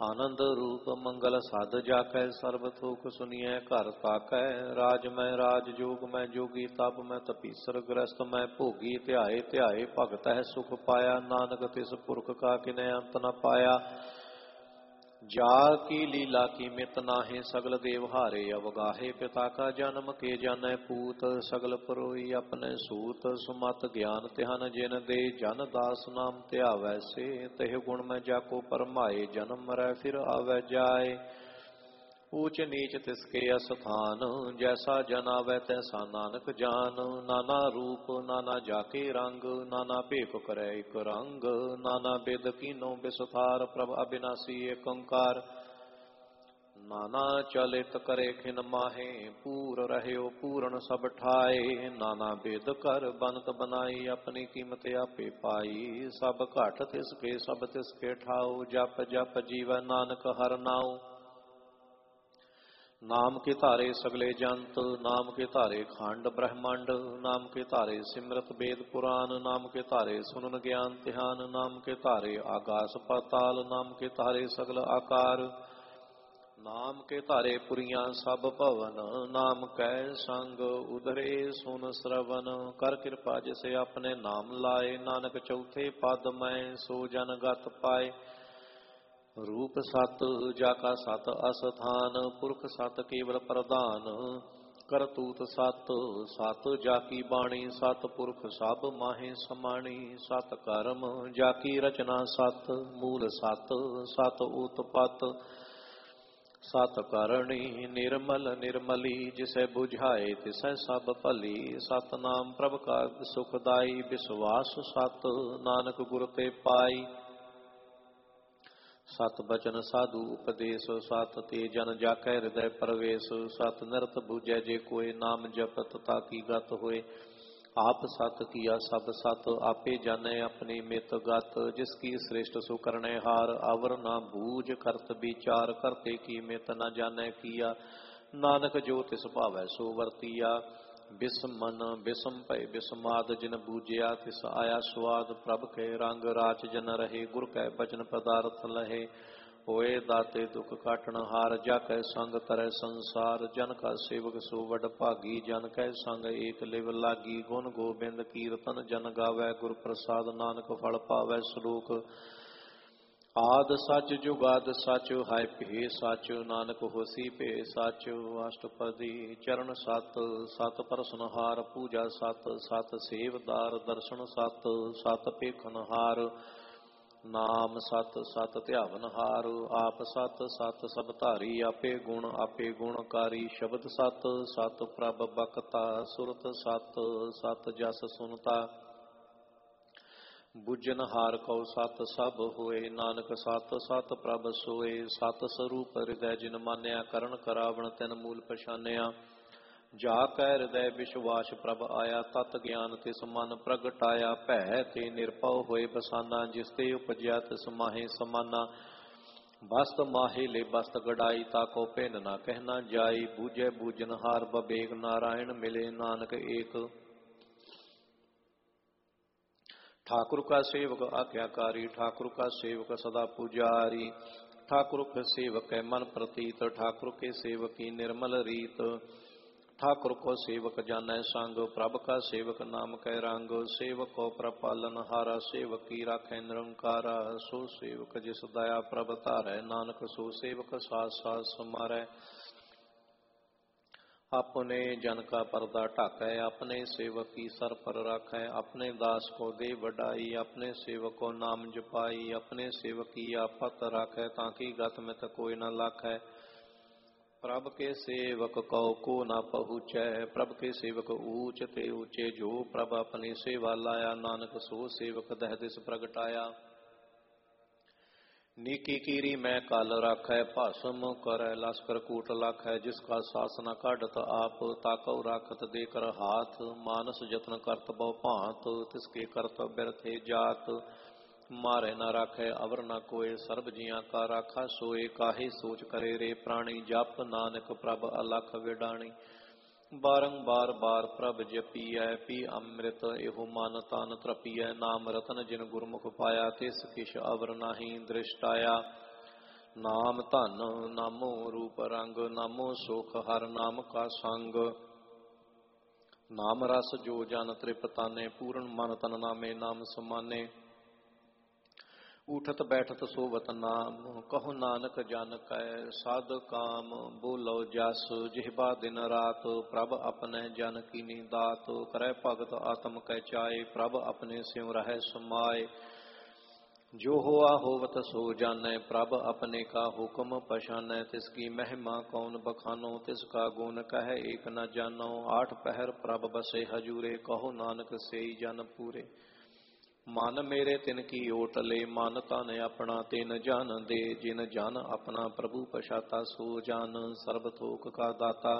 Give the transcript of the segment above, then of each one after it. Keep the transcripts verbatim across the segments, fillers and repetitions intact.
आनंद रूप मंगल साध जाकै सर्व थोक सुनिए घर ताकै। राज मैं राज जोग मैं जोगी तप मैं तपीसर ग्रस्त मैं भोगी ध्याए ध्याए भगत है सुख पाया। नानक तिस पुरख का किने अंत न पाया। जा की लीला की मित नाहे सगल देव हारे अवगाहे। पिता का जन्म के जानै पूत सगल परोई अपने सूत। सुमत ज्ञान तिहन जिन दे जन दास नाम ध्यावै से। तह गुण में जाको परमाए जन्म मरै फिर आवे जाए। ऊच नीच तिसके अस्थान जैसा जन आवे तैसा नानक जान। नाना रूप नाना जाके रंग नाना भेख करे एक रंग। नाना बिद कीनो बिसथार प्रभ अविनाशी एक ओंकार। नाना चलित करे खिन माहे पूर रहयो पूर्ण सब ठाए। नाना बेद कर बनत बनाई अपनी कीमत आपे पाई। सब घट तिसके सब तिसके ठाओ जप जप जीवै नानक हर नाऊ। नाम के धारे सगले जंत नाम के धारे खंड ब्रह्मांड। नाम के धारे सिमरत वेद पुराण नाम के धारे सुनन ज्ञान ध्यान। नाम के धारे आकाश पाताल नाम के धारे सगल आकार। नाम के धारे पुरियां सब भवन नाम कै संग उधरे सुन श्रवण। कर कृपा जिसे अपने नाम लाए नानक चौथे पद मैं सो जन गत पाए। रूप सत जाका सत अस्थान पुरख सत केवल प्रधान। करतूत सत सत जाकी बाणी सत पुरख सब माहे समाणी। सत कर्म जाकी रचना सत मूल सत सत उत्पत। सत करणी निर्मल निर्मली जिसे बुझाए तिसै सब भली। सत नाम प्रभ का सुखदाई विश्वास सत नानक गुर ते पाई। सत बचन साधु उपदेश सत ते जन जाकै हृदय प्रवेश। सत नरत बुझै जे कोय नाम जपत ताकी गत होए। आप सत किया सब सत आपे जानै अपनी मित गत। जिसकी श्रेष्ठ सो करने हार आवर ना बूझ। करत विचार करते की मित न जानै किया। नानक जो तिस भावै सो वरतिया। बिसमन बिसम भय बिसमाद जिन बूझिया तिस आया स्वाद। प्रभ के रंग राच जन रहे गुर कै बचन पदार्थ लहे। होए दाते दुख काटन हार जाकै संग तरह संसार। जन का सेवक सो वड भागी जन कै संग एक लिव लागी। गुण गोबिंद कीर्तन जन गावै गुर प्रसाद नानक फल पावै श्लोक। आद सच जुगाद सच हाय भे सच नानक होसी भे सच। अष्टपदी चरण सत सत परसनहार पूजा सत। सत सेवदार दर्शन सत सत पेखनहार। नाम सत सत ध्यावनहार आप सत सत सब धारी। आपे गुण आपे गुणकारी शब्द सत सत प्रभ बकता। सुरत सत सत जस सुनता। बुझन हार कौ सत सब होए नानक सत सत प्रभ सोए। सत स्वरूप हृदय जिन मान्या करण करावण तिन मूल पछानिया। जा कै हृदय विश्वास प्रभ आया तत ज्ञान तिस मन प्रगटाया। भै ते निरपौ होए बसाना जिसते उपजया तिस माहे समाना। बस्त माहे ले बस्त गड़ाई ताको भिन ना कहना जाई। बूझे बूझन हार बबेग नारायण मिले नानक एक। ठाकुर का सेवक आज्ञाकारी ठाकुर का सेवक सदा पुजारी। ठाकुर के सेवक है मन प्रतीत ठाकुर के सेवक की निर्मल रीत। ठाकुर को सेवक जानै संग प्रभ का सेवक नाम कै रंग। सेवक को प्रपालन हारा सेवक की राखै निरंकारा। सो सेवक जिस दया प्रभ धारै नानक सो सेवक सास सास समारै। अपने जन का पर्दा ढाकै अपने सेवक की सर पर राखै। अपने दास को दे बढ़ाई अपने सेवक को नाम जपाई। अपने सेवक की आफत राखै ताकि गत में तो कोई न लाखै। प्रभ के सेवक कौ को न पहुँचै प्रभ के सेवक ऊंच ते ऊंचे। जो प्रभ अपनी सेवा लाया नानक सो सेवक दह दिस प्रगटाया। नीकी कीरी मैं कल राखै भाषम करै लश्कर कूट लाखै। जिसका शासन काढ़त आप ताकौ राखत देकर हाथ। मानस जतन करत बहु भांत तिसके करत बिरथे जात। मारे न राखै अवर न कोय सर्ब जिया का राखा सोए। काहे सोच करे रे प्राणी जप नानक प्रभ अलख विडाणी। बारंबार बार प्रभ जपियै पी अमृत एहो मन तन त्रपियै। नाम रतन जिन गुरमुख पाया तिस किश अवर नाही दृष्टाया। ਨਾਮ ਧਨ ਨਾਮੋ ਰੂਪ ਰੰਗ, ਨਾਮੋ ਸੁਖ ਹਰ ਨਾਮ ਕਾ ਸੰਗ। ਨਾਮ ਰਸ ਜੋ ਜਨ ਤ੍ਰਿਪਤਾਨੇ, ਪੂਰਨ ਮਨ ਤਨ ਨਾਮੇ ਨਾਮ ਸਮਾਨੇ। ਉਠਤ ਬੈਠਤ ਸੋਵਤ ਨਾਮ, ਕਹੋ ਨਾਨਕ ਜਨ ਕੈ ਸਾਧ ਕਾਮ। ਬੋਲੋ ਜਸ ਜਿਹਬਾ ਦਿਨ ਰਾਤ, ਪ੍ਰਭ ਆਪਣੇ ਜਨ ਕੀਨੀ ਦਾਤ। ਕਰੈ ਭਗਤ ਆਤਮ ਕੈ ਚਾਏ, ਪ੍ਰਭ ਆਪਣੇ ਸਿਉ ਰਹਿ ਸਮਾਏ। ਜੋ ਹੋਆ ਹੋਵਤ ਸੋ ਜਾਣੈ, ਪ੍ਰਭ ਆਪਣੇ ਕਾ ਹੁਕਮ ਪਛਾਨੈ। ਤਿਸ ਕੀ ਮਹਿਮਾ ਕੌਣ ਬਖਾਨੋ, ਤਿਸ ਕਾ ਗੁਣ ਕਹਿ ਏਕ ਨ ਜਾਨੋ। ਆਠ ਪਹਿਰ ਪ੍ਰਭ ਬਸੇ ਹਜੂਰੇ, ਕਹੋ ਨਾਨਕ ਸੇਈ ਜਨ ਪੂਰੇ। ਮਨ ਮੇਰੇ ਤਿਨ ਕੀ ਓਟ ਲੇ, ਮਨ ਤਨ ਆਪਣਾ ਤਿਨ ਜਨ ਦੇ। ਜਿਨ ਜਨ ਆਪਣਾ ਪ੍ਰਭੂ ਪਛਾਤਾ, ਸੋ ਜਨ ਸਰਬ ਥੋਕ ਕਾ ਦਾਤਾ।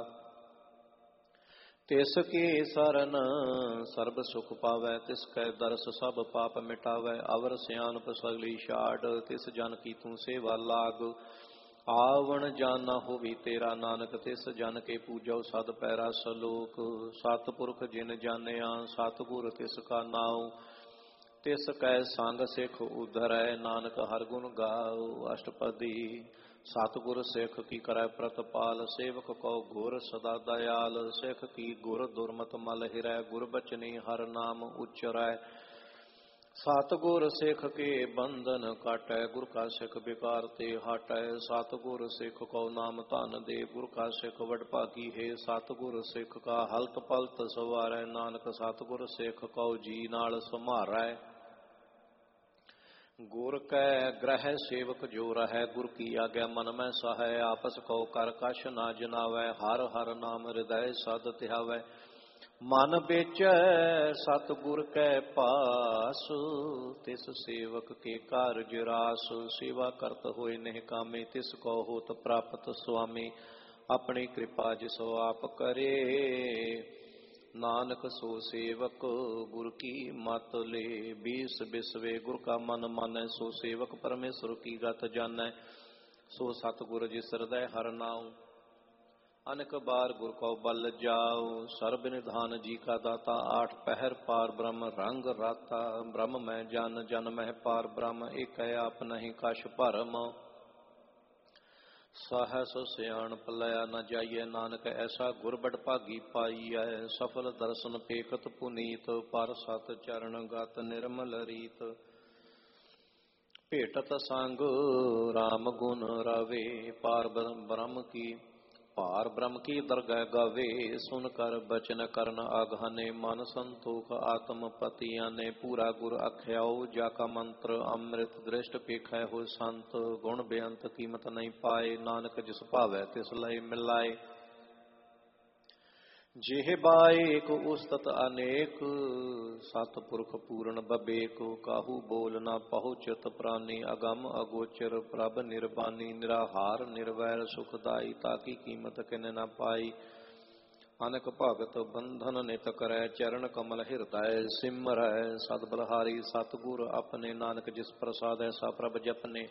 ਤਿਸ ਕੀ ਸਰਨ ਸਰਬ ਸੁਖ ਪਾਵੈ, ਤਿਸ ਕੈ ਦਰਸ ਸਭ ਪਾਪ ਮਿਟਾਵੈ। ਅਵਰ ਸਿਆਣਪ ਸਗਲੀ ਛਾੜ, ਤਿਸ ਜਨ ਕੀ ਤੂੰ ਸੇਵਾ ਲਾਗ। ਆਵਣ ਜਾਨ ਨਾ ਹੋਵੀ ਤੇਰਾ, ਨਾਨਕ ਤਿਸ ਜਨ ਕੇ ਪੂਜੋ ਸਦ ਪੈਰਾ ਸਲੋਕ। ਸਤਿਪੁਰਖ ਜਿਨ ਜਾਣਿਆ, ਸਤਿਗੁਰ ਤਿਸ ਕਾ ਨਾਉ। ਤਿਸ ਕੈ ਸੰਗ ਸਿੱਖ ਉਧਰੈ, ਨਾਨਕ ਹਰ ਗੁਣ ਗਾਉ। ਅਸ਼ਟਪਦੀ ਸਤਿਗੁਰ ਸਿੱਖ ਕੀ ਕਰੈ ਪ੍ਰਤਪਾਲ, ਸੇਵਕ ਕਉ ਗੁਰ ਸਦਾ ਦਇਆਲ। ਸਿੱਖ ਕੀ ਗੁਰ ਦੁਰਮਤ ਮਲ ਹਿਰੈ, ਗੁਰ ਬਚਨੀ ਹਰ ਨਾਮ ਉਚਰੈ। ਸਤਿਗੁਰ ਸਿੱਖ ਕੇ ਬੰਧਨ ਕਾਟੈ, ਗੁਰ ਕਾ ਸਿੱਖ ਬਿਕਾਰ ਤੇ ਹਟੈ। ਸਤਿਗੁਰ ਸਿੱਖ ਕਉ ਨਾਮ ਧਨ ਦੇ, ਗੁਰ ਕਾ ਸਿੱਖ ਵਡਭਾਗੀ ਹੈ। ਸਤਿਗੁਰ ਸਿੱਖ ਕਾ ਹਲਤ ਪਲਤ ਸਵਾਰੈ, ਨਾਨਕ ਸਤਿਗੁਰ ਸਿੱਖ ਕਉ ਜੀ ਨਾਲ ਸਮਾਰੈ। ਗੁਰ ਕੈ ਗ੍ਰਹਿ ਸੇਵਕ ਜੋ ਰਹੈ, ਗੁਰ ਕੀ ਆਗਿਆ ਮਨ ਮੈਂ ਸਹਾਇ। ਆਪਸ ਕਉ ਕਰ ਕਛ ਨਾ ਜਨਾਵੈ, ਹਰ ਹਰ ਨਾਮ ਹਿਰਦੈ ਸਦ ਧਿਆਵੈ। ਮਨ ਬੇਚੈ ਸਤਿਗੁਰ ਕੈ ਪਾਸ, ਤਿਸ ਸੇਵਕ ਕੇ ਕਾਰਜ ਰਾਸ। ਸੇਵਾ ਕਰਤ ਹੋਏ ਨਿਹ ਕਾਮੇ, ਤਿਸ ਕਉ ਹੋਤ ਪ੍ਰਾਪਤ ਸੁਆਮੀ। ਆਪਣੀ ਕਿਰਪਾ ਜਿਸੋ ਆਪ ਕਰੇ, ਨਾਨਕ ਸੋ ਸੇਵਕ ਗੁਰ ਕੀ ਮਤ ਲੇ। ਬੀਸ ਬਿਸਵੇ ਗੁਰ ਕਾ ਮਨ ਮਾਨੈ, ਸੋ ਸੇਵਕ ਪਰਮੇਸ਼ਰ ਕੀ ਗਤ ਜਾਣੈ। ਸੋ ਸਤਿਗੁਰ ਜਿਸ ਹਿਰਦੈ ਹਰਿ ਨਾਉ, ਅਨਕ ਬਾਰ ਗੁਰ ਕਉ ਬਲ ਜਾਉ। ਸਰਬ ਨਿਧਾਨ ਜੀ ਕਾ ਦਾਤਾ, ਆਠ ਪਹਿਰ ਪਾਰ ਬ੍ਰਹਮ ਰੰਗ ਰਾਤਾ। ਬ੍ਰਹਮ ਮੈਂ ਜਨ ਜਨ ਮਹਿ ਪਾਰ ਬ੍ਰਹਮ, ਏਕੈ ਆਪ ਨਹੀਂ ਕਛ ਭਰਮ। ਸਹਸ ਸਿਆਣਪ ਲਿਆ ਨ ਜਾਈਐ, ਨਾਨਕ ਐਸਾ ਗੁਰ ਬਡਭਾਗੀ ਪਾਈਐ। ਸਫਲ ਦਰਸ਼ਨ ਪੇਖਤ ਪੁਨੀਤ, ਪਰ ਸਤ ਚਰਨ ਗਤ ਨਿਰਮਲ ਰੀਤ। ਭੇਟਤ ਸੰਗ ਰਾਮ ਗੁਣ ਰਵੇ, ਪਾਰ ਬ੍ਰਹਮ ਕੀ ਭਾਰ ਬ੍ਰਹਮ ਕੀ ਦਰਗਹਿ ਗਾਵੇ। ਸੁਨ ਕਰ ਬਚਨ ਕਰਨ ਆਗਾਨੇ, ਮਨ ਸੰਤੋਖ ਆਤਮ ਪਤਿਆਨੇ। ਪੂਰਾ ਗੁਰ ਆਖਿਆਉ ਜਾ ਕਾ ਮੰਤਰ, ਅੰਮ੍ਰਿਤ ਦ੍ਰਿਸ਼ਟ ਪੇਖੈ ਹੋਇ ਸੰਤ। ਗੁਣ ਬੇਅੰਤ ਕੀਮਤ ਨਹੀਂ ਪਾਏ, ਨਾਨਕ ਜਿਸ ਭਾਵੈ ਤਿਸ ਲਇ ਮਿਲਾਏ। ਜਿਹ ਬਾਏਕ ਉਸਤਤ ਅਨੇਕ, ਸਤਿਪੁਰਖ ਪੂਰਨ ਬਬੇਕ। ਕਾਹੂ ਬੋਲ ਨਾ ਪਹੁੰਚਤ ਪ੍ਰਾਨੀ, ਅਗਮ ਅਗੋਚਰ ਪ੍ਰਭ ਨਿਰਬਾਨੀ। ਨਿਰਾਹਾਰ ਨਿਰਵੈਰ ਸੁਖਦਾਈ, ਤਾਕੀ ਕੀਮਤ ਕਿਨ ਨ ਪਾਈ। ਅਨਕ ਭਗਤ ਬੰਧਨ ਨਿਤ ਕਰੈ, ਚਰਨ ਕਮਲ ਹਿਰਦੈ ਸਿਮਰੈ। ਸਦ ਬਲਹਾਰੀ ਸਤਿਗੁਰ ਆਪਣੇ, ਨਾਨਕ ਜਿਸ ਪ੍ਰਸਾਦੈ ਸਾ ਪ੍ਰਭ ਜਪਨੇ।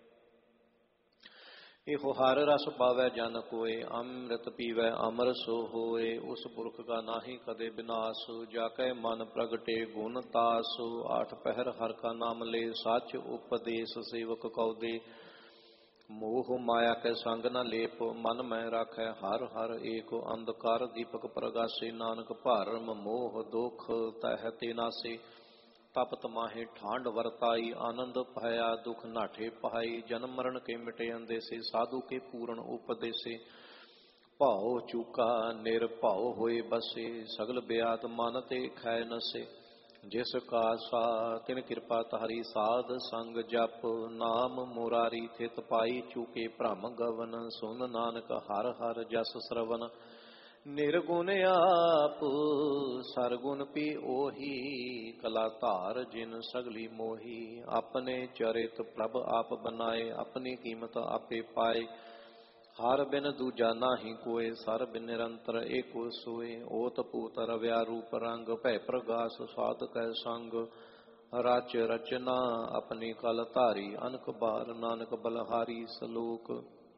ਇਹੋ ਹਰ ਰਸ ਪਾਵੈ ਜਨ ਕੋਇ, ਅੰਮ੍ਰਿਤ ਪੀਵੈ ਅਮਰ ਸੋ ਹੋਏ। ਉਸ ਪੁਰਖ ਕਾ ਨਾਹੀ ਕਦੇ ਬਿਨਾਸ਼, ਜਾ ਕੈ ਮਨ ਪ੍ਰਗਟੇ ਗੁਣ ਤਾਸ। ਆਠ ਪਹਿਰ ਹਰ ਕਾ ਨਾਮ ਲੈ, ਸੱਚ ਉਪਦੇਸ਼ ਸੇਵਕ ਕਉ ਦੇ। ਮੋਹ ਮਾਇਆ ਕੈ ਸੰਗ ਨ ਲੇਪ, ਮਨ ਮੈਂ ਰਾਖੈ ਹਰ ਹਰ ਏਕ। ਅੰਧਕਾਰ ਦੀਪਕ ਪ੍ਰਗਾਸੇ, ਨਾਨਕ ਭਰਮ ਮੋਹ ਦੁਖ ਤਹਿ ਤੇ ਨਾਸੇ। ਤਪਤ ਮਾਹੇ ਠਾਂਡ ਵਰਤਾਈ, ਆਨੰਦ ਭਇਆ ਦੁਖ ਨਾਠੇ ਪਹਾਈ। ਜਨਮ ਮਰਨ ਕੇ ਮਿਟੇ ਅੰਦੇਸੇ, ਸਾਧੂ ਕੇ ਪੂਰਨ ਉਪਦੇਸੇ। ਭਾਉ ਚੂਕਾ ਨਿਰਭਉ ਹੋਏ ਬਸੇ, ਸਗਲ ਬਿਆਤ ਮਨ ਤੇ ਖੈ ਨਸੇ। ਜਿਸ ਕਾ ਸਾ ਤਿਨ ਕਿਰਪਾ ਤਾਰੀ, ਸਾਧ ਸੰਗ ਜਪ ਨਾਮ ਮੁਰਾਰੀ। ਥਿਤ ਪਾਈ ਚੂਕੇ ਭ੍ਰਮ ਗਵਨ, ਸੁਨ ਨਾਨਕ ਹਰ ਹਰ ਜਸ ਸਰਵਨ। ਨਿਰਗੁਣ ਆਪ ਸਰਗੁਣ ਪੀ ਉਹੀ, ਕਲਾ ਧਾਰ ਜਿਨ ਸਗਲੀ ਮੋਹੀ। ਆਪਣੇ ਚਰਿਤ ਪ੍ਰਭ ਆਪ ਬਨਾਏ, ਆਪਣੀ ਕੀਮਤ ਆਪੇ ਪਾਏ। ਹਰ ਬਿਨ ਦੂਜਾ ਨਾਹੀ ਕੋਏ, ਸਰ ਬਿਨ ਨਿਰੰਤਰ ਏਕੋ ਸੋਏ। ਓਤ ਪੂਤ ਰਵਿਆ ਰੂਪ ਰੰਗ, ਭੈ ਪ੍ਰਗਾਸ ਸਾਧ ਕੈ ਸੰਗ। ਰਚ ਰਚਨਾ ਆਪਣੀ ਕਲ ਧਾਰੀ, ਅਨਕ ਬਾਰ ਨਾਨਕ ਬਲਹਾਰੀ। ਸਲੋਕ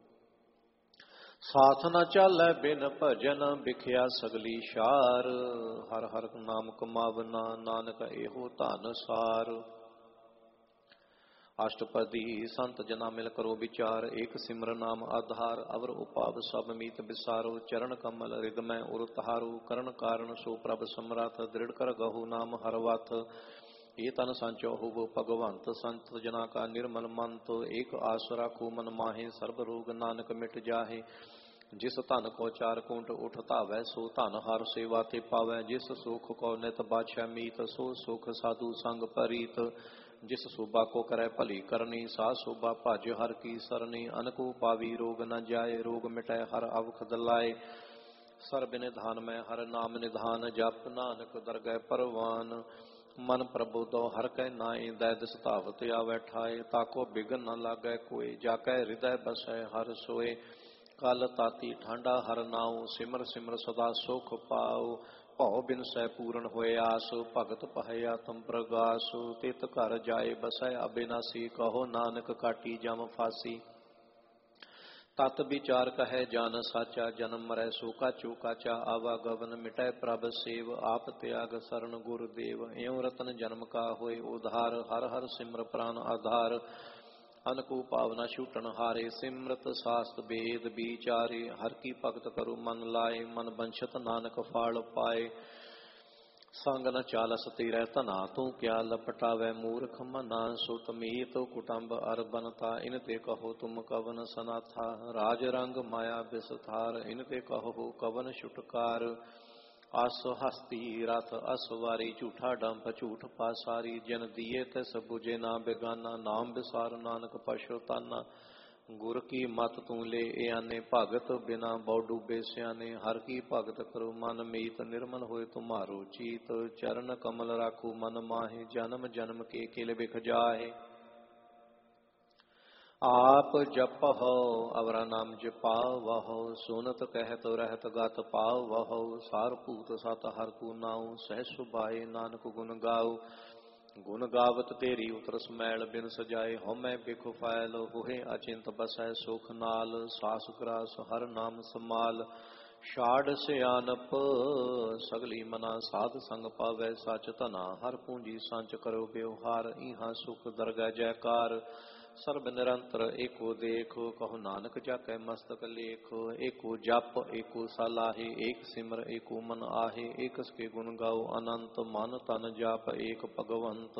ਸਾਥ ਨ ਚਾਲੈ ਬਿਨ ਭਜਨ, ਬਿਖਿਆ ਸਗਲੀ ਸ਼ਾਰ। ਹਰ ਹਰ ਨਾਮ ਕਮਾਵਨਾ, ਨਾਨਕ ਇਹੋ ਧਨ ਸਾਰ। अष्टपदी संत जना मिल करो विचार, एक सिमर नाम आधार। अवर उपाव सब मीत बिसारो, चरण कमल हृदय उर तहारो। करण कारण सो प्रभ सम्राट, दृढ़ कर गहु नाम हरवाथ। ये तन संचो हुब भगवंत, संत जना का निर्मल मंत। एक आस राखो मन माहे, सर्ब रोग नानक मिट जाहे। जिस तन को चार कुंट उठ धावै, सो धन हर सेवा ते पावै। जिस सुख को नित बाछै मीत, सो सुख साधु संग परीत। जिस शोभा को करे भली करनी, सा शोभा भज हर की सरनी। अनको पावी रोग न जाए, रोग मिटै हर अवख दलाए। सर्ब निधान में हर नाम निधान, जप नानक दरगह परवान। मन प्रबोधो हर कै नाई, दैद सतावत आवै ठाए। ताको बिघन न लागै कोय, जाकै हृदय बसै हर सोए। कल ताती ठांडा हर नाउ, सिमर सिमर सदा सुख पाओ। भौ बिन सै पूर्ण होए आस, भगत पहै आत्म प्रगास। तित घर जाए बसै अबिनासी, कहो नानक काटी जम फासी। तत विचार कहे जान साचा, जन्म मरै सो काचो काचा। आवागवन मिटै प्रभ सेव, आप त्याग शरण गुरुदेव। एवं रतन जन्म का होए उधार, हर हर सिमर प्राण आधार। अनको पावना छूटन हारे, सिमरत शास्त्र वेद विचारे। हर की भगत करु मन लाए, मन बंछत नानक फाल पाए। संग न चालस तेरै तना, तू क्या लपटावै मूर्ख मना। सुत मीत कुटुंब अर बनता, इन ते कहो तुम कवन सनाथा। राज रंग माया विस्तार, इन ते कहो कवन छुटकार। अस हस्ती रथ असवारी, झूठा डंप झूठ पासारी। जिन दिए तिस बुझे ना बेगाना, नाम विसार नानक पछुताना। गुर की मत तू ले आने, भगत बिना बहु डूबे सियाने। हर की भगत करो मन मीत, निर्मल होए तुम्हारो चीत। चरण कमल राखो मन माहे, जन्म जन्म के किल बिख जाहे। आप जपहो अवरा नाम जपावहो, सुनत कहत रहत गत पावहो। सारभूत सत हर को नाउ, सहज सुभाए नानक गुण गाओ। गुण गावत तेरी उतर समैल, बिन सजाए हमै बिख फैल। होए अचिंत बसै सुख नाल, सास ग्रास हर नाम समाल। छाड़ सियानप सगली मना, साध संग पावै सच धना। हर पूंजी संच करो व्यवहार, इहाँ सुख दरगह जयकार। सर्ब निरंतर एको देख, कहो नानक जाकै मस्तक लेख। एको जप एको सलाहे, एक सिमर एको मन आहे। एक के गुण गाओ अनंत, मन तन जाप एक भगवंत।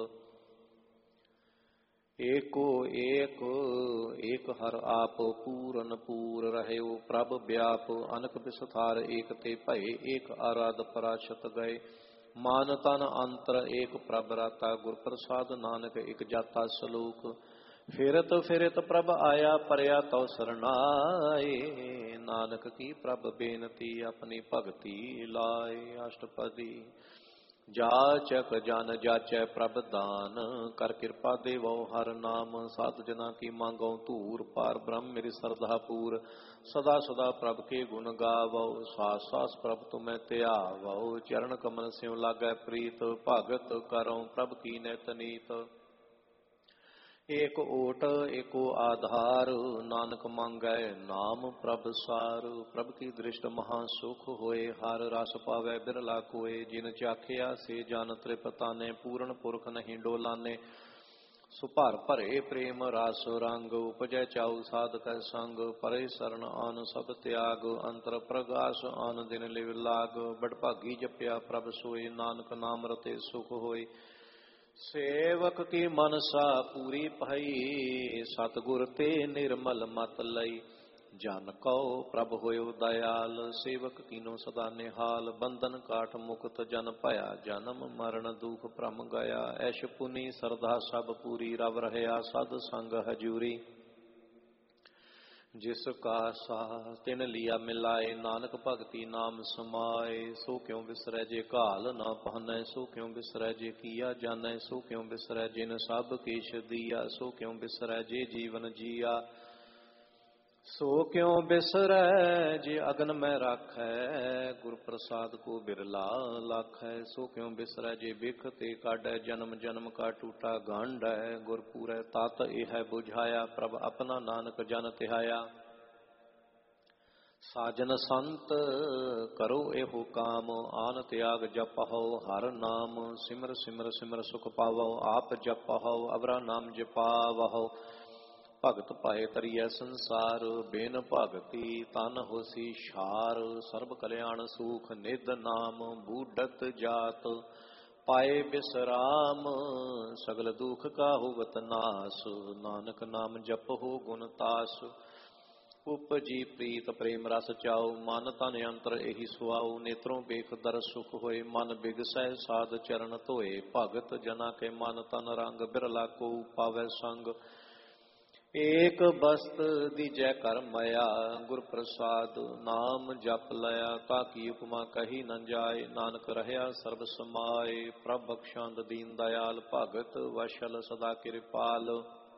एको एक एक हर आप, पूरन पूर रहयो प्रभ व्याप। अनक विस्तार एक ते भय, एक आराध पराशत गए। मान तन अंतर एक प्रभ राता, गुर प्रसाद नानक एक जाता सलोक। फिरत फिरत प्रभ आया, परया तो सरनाए। नानक की प्रभ बेनती, अपनी भगति लाए। अष्टपदी जाचक जन जाचै प्रभ दान, कर कृपा देवो हर नाम। सात जना की मांगो धूर, पार ब्रह्म मेरी श्रद्धा पूर। सदा सदा प्रभ के गुण गावो, सास सास प्रभ तुम्हें त्यावो। चरण कमल स्यों लागै प्रीत, भगत करो प्रभ की नित नीत। एक ओट एको आधार, नानक मांगै नाम प्रभ सार। प्रभ की दृष्ट महा सुख होए, हर रस पावै बिरला कोय। जिन चाखिया से जान तृपताने, पूर्ण पुरख नहीं डोलाने। सुभर भरे प्रेम रास रंग, उपजै चाउ साधक संग। परे शरण आन सब त्याग, अंतर प्रगास आन दिन लिव लाग। बड़भागी जपया प्रभ सोय, नानक नाम रते सुख होय। सेवक की मनसा पूरी भई, सतगुर ते निर्मल मत लई। जन कौ प्रभ होयो दयाल, सेवक कीनो सदा निहाल। बंधन काट मुक्त जन भया, जन्म मरण दुख भ्रम गया। ऐश पुनि श्रद्धा सब पूरी, रव रहया साध संग हजूरी। जिसका साह तिन लिया मिलाए, नानक भगति नाम समाए। सो क्यों बिसरै जे घाल ना पानै, सो क्यों बिसरै जे किया जानै। सो क्यों बिसरै जिन सब किछ दिया, सो क्यों बिसरै जे जीवन जिया। सो क्यों बिसरै जे अगन में राखै, गुर प्रसाद को बिरला लाखै। सो क्यों बिसरै जे बिख ते काढै, जन्म जन्म का टूटा गंढ है। गुर पूरै तात एह बुझाया, प्रभ अपना नानक जन तिहाया। ਸਾਜਨ ਸੰਤ ਕਰੋ ਇਹੋ ਕਾਮ, ਆਨ ਤਿਆਗ ਜਪਹੁ ਹਰ ਨਾਮ। ਸਿਮਰ ਸਿਮਰ ਸਿਮਰ ਸੁਖ ਪਾਵੋ, ਆਪ ਜਪਹੁ ਅਵਰਾ ਨਾਮ ਜਪਾਵਹੁ। ਭਗਤ ਪਾਏ ਤਰੀਐ ਸੰਸਾਰ, ਬਿਨ ਭਗਤੀ ਤਨ ਹੋਸੀ ਛਾਰ। ਸਰਬ ਕਲਿਆਣ ਸੂਖ ਨਿਧ ਨਾਮ, ਬੂਢਤ ਜਾਤ ਪਾਏ ਬਿਸਰਾਮ। ਸਗਲ ਦੁਖ ਕਾ ਹੋਵਤ ਨਾਸ, ਨਾਨਕ ਨਾਮ ਜਪਹੁ ਗੁਣ ਤਾਸ। ਉਪਜੀ ਪ੍ਰੀਤ ਪ੍ਰੇਮ ਰਸ ਚਾਉ, ਮਨ ਤਨ ਅੰਤਰ ਇਹੀ ਸੁਆਉ। ਨੇਤਰੋਂ ਵੇਖ ਦਰ ਸੁਖ ਹੋਏ, ਮਨ ਬਿਗਸੈ ਸਾਧ ਚਰਨ ਧੋਏ। ਭਗਤ ਜਨਾ ਕੇ ਮਨ ਤਨ ਰੰਗ, ਬਿਰਲਾ ਕੋ ਪਾਵੈ ਸੰਗ। ਏਕ ਬਸਤ ਦੀਜੈ ਕਰ ਮਾਇਆ, ਗੁਰ ਪ੍ਰਸਾਦ ਨਾਮ ਜਪ ਲਿਆ। ਤਾਕੀ ਉਪਮਾ ਕਹੀ ਨ ਜਾਏ, ਨਾਨਕ ਰਹਿਆ ਸਰਬ ਸਮਾਏ। ਪ੍ਰਭ ਬਖਸ਼ੰਦ ਦੀਨ ਦਇਆਲ, ਭਗਤ ਵਸ਼ਲ ਸਦਾ ਕਿਰਪਾਲ।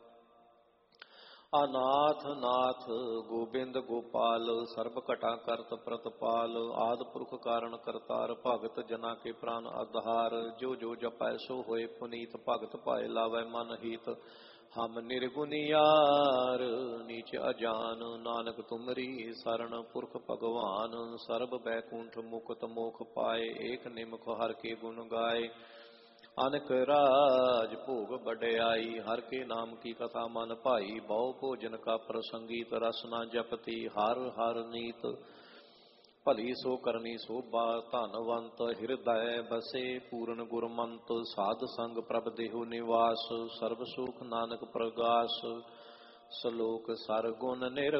ਅਨਾਥ ਨਾਥ ਗੋਬਿੰਦ ਗੋਪਾਲ, ਸਰਬ ਘਟਾ ਕਰਤ ਪ੍ਰਤਪਾਲ। ਆਦਿ ਪੁਰਖ ਕਾਰਣ ਕਰਤਾਰ, ਭਗਤ ਜਨਾ ਕੇ ਪ੍ਰਾਨ ਆਧਾਰ। ਜੋ ਜੋ ਜਪੈ ਸੋ ਹੋਏ ਪੁਨੀਤ, ਭਗਤ ਪਾਏ ਲਾਵੈ ਮਨ ਹੀਤ। ਹਮ ਨਿਰਗੁਨਿਆਰ ਨੀਚ ਅਜਾਨ, ਨਾਨਕ ਤੁਮਰੀ ਸਰਣ ਪੁਰਖ ਭਗਵਾਨ। ਸਰਬ ਬੈਕੁੰਠ ਮੁਕਤ ਮੋਖ ਪਾਏ, ਏਕ ਨਿਮਖ ਹਰ ਕੇ ਗੁਣ ਗਾਏ। ਅਨਕ ਰਾਜ ਭੋਗ ਵਡਿਆਈ, ਹਰ ਕੇ ਨਾਮ ਕੀ ਕਥਾ ਮਨ ਭਾਈ। ਬਹੁ ਭੋਜਨ ਕਾ ਪ੍ਰਸੰਗੀਤ, ਰਸ ਨਾ ਜਪਤੀ ਹਰ ਹਰ ਨੀਤ। ਭਲੀ ਸੋ ਕਰਨੀ ਸੋਭਾ ਧਨਵੰਤ, ਹਿਰਦੈ ਬਸੇ ਪੂਰਨ ਗੁਰਮੰਤ। ਸਾਧ ਸੰਗ ਪ੍ਰਭ ਦੇਹੁ ਨਿਵਾਸ, ਸਰਬ ਸੁਖ ਨਾਨਕ ਪ੍ਰਗਾਸ। ਸਲੋਕ ਸਰਗੁਣ ਨਿਰ